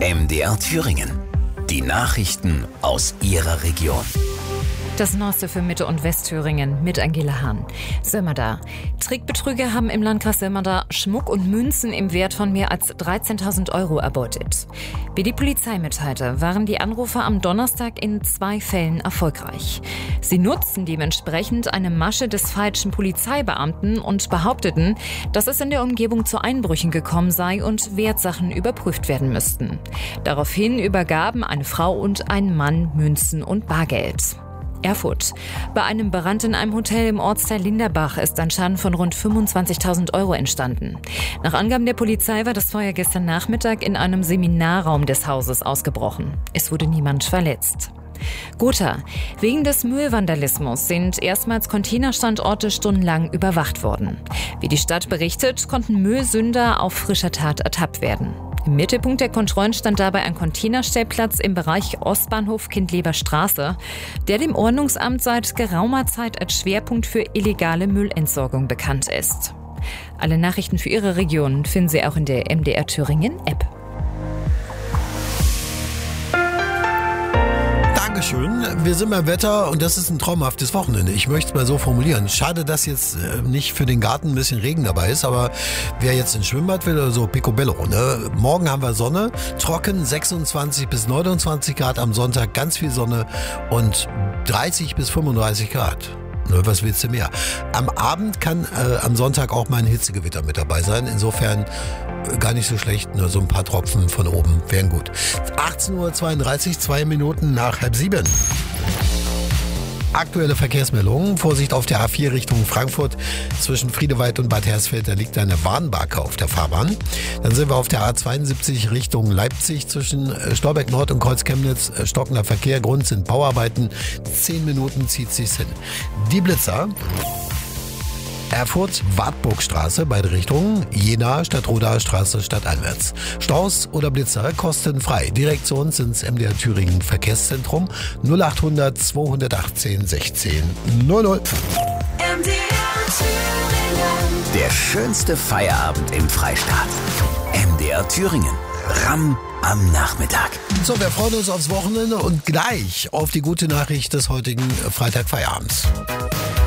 MDR Thüringen. Die Nachrichten aus Ihrer Region. Das Neueste für Mitte- und Westthüringen mit Angela Hahn. Sömmerda. Trickbetrüger haben im Landkreis Sömmerda Schmuck und Münzen im Wert von mehr als 13.000 Euro erbeutet. Wie die Polizei mitteilte, waren die Anrufer am Donnerstag in 2 Fällen erfolgreich. Sie nutzten dementsprechend eine Masche des falschen Polizeibeamten und behaupteten, dass es in der Umgebung zu Einbrüchen gekommen sei und Wertsachen überprüft werden müssten. Daraufhin übergaben eine Frau und ein Mann Münzen und Bargeld. Erfurt. Bei einem Brand in einem Hotel im Ortsteil Linderbach ist ein Schaden von rund 25.000 Euro entstanden. Nach Angaben der Polizei war das Feuer gestern Nachmittag in einem Seminarraum des Hauses ausgebrochen. Es wurde niemand verletzt. Gotha. Wegen des Müllvandalismus sind erstmals Containerstandorte stundenlang überwacht worden. Wie die Stadt berichtet, konnten Müllsünder auf frischer Tat ertappt werden. Im Mittelpunkt der Kontrollen stand dabei ein Containerstellplatz im Bereich Ostbahnhof Kindleber Straße, der dem Ordnungsamt seit geraumer Zeit als Schwerpunkt für illegale Müllentsorgung bekannt ist. Alle Nachrichten für Ihre Region finden Sie auch in der MDR Thüringen App. Dankeschön. Wir sind beim Wetter und das ist ein traumhaftes Wochenende. Ich möchte es mal so formulieren. Schade, dass jetzt nicht für den Garten ein bisschen Regen dabei ist, aber wer jetzt ins Schwimmbad will oder so, picobello. Ne? Morgen haben wir Sonne, trocken 26 bis 29 Grad, am Sonntag ganz viel Sonne und 30 bis 35 Grad. Was willst du mehr? Am Abend kann am Sonntag auch mal ein Hitzegewitter mit dabei sein. Insofern gar nicht so schlecht. Nur so ein paar Tropfen von oben wären gut. 18.32 Uhr, 2 Minuten nach 6:30. Aktuelle Verkehrsmeldungen. Vorsicht auf der A4 Richtung Frankfurt zwischen Friedewald und Bad Hersfeld. Da liegt eine Warnbarke auf der Fahrbahn. Dann sind wir auf der A72 Richtung Leipzig zwischen Stolberg Nord und Kreuz-Chemnitz. Stockender Verkehr. Grund sind Bauarbeiten. 10 Minuten zieht sich's hin. Die Blitzer. Erfurt, Wartburgstraße, beide Richtungen. Jena, Stadtrodaer Straße, stadteinwärts. Staus oder Blitzer kostenfrei. Direkt zu uns ins MDR Thüringen Verkehrszentrum 0800 218 16 00. Der schönste Feierabend im Freistaat. MDR Thüringen. Ramm am Nachmittag. So, wir freuen uns aufs Wochenende und gleich auf die gute Nachricht des heutigen Freitagfeierabends.